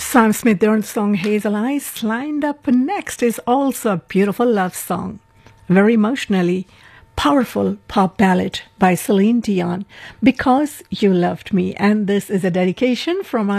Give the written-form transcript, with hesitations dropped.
Sam Smith there on the song Hazel Eyes. Lined up next is also a beautiful love song. Very emotionally powerful pop ballad by Celine Dion, Because You Loved Me. And this is a dedication from our